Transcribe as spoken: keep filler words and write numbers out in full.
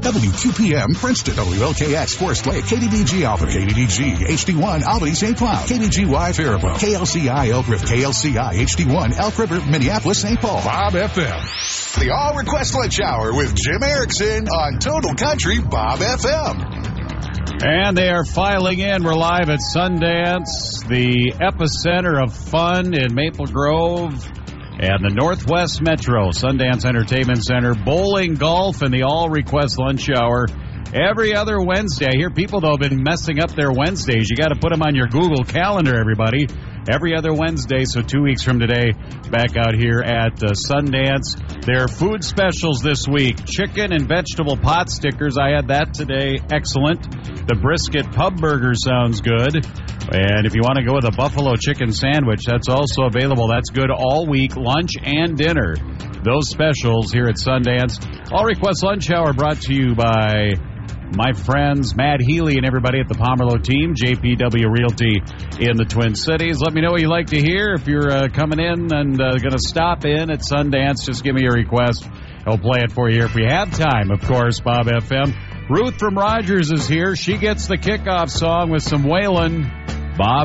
W Q P M, Princeton. W L K X, Forest Lake. K D D G, Albany. K D D G, H D one, Albany, Saint Cloud. K D G Y, Faribault. K L C I, Elk River. K L C I, H D one, Elk River, Minneapolis, Saint Paul. Bob F M. The All Request Lunch Hour with Jim Erickson on Total Country Bob F M. And they are filing in. We're live at Sundance, the epicenter of fun in Maple Grove and the Northwest Metro. Sundance Entertainment Center, bowling, golf, and the All Request Lunch Hour every other Wednesday. I hear people, though, have been messing up their Wednesdays. You got to put them on your Google Calendar, everybody. Every other Wednesday, so two weeks from today, back out here at uh, Sundance. There are food specials this week. Chicken and vegetable pot stickers. I had that today. Excellent. The brisket pub burger sounds good. And if you want to go with a buffalo chicken sandwich, that's also available. That's good all week, lunch and dinner. Those specials here at Sundance. All Request Lunch Hour brought to you by my friends Matt Healy and everybody at the Pomerleau team, J P W Realty in the Twin Cities. Let me know what you like to hear. If you're uh, coming in and uh, going to stop in at Sundance, just give me your request. I'll play it for you if we have time, of course, Bob F M. Ruth from Rogers is here. She gets the kickoff song with some Waylon. Bob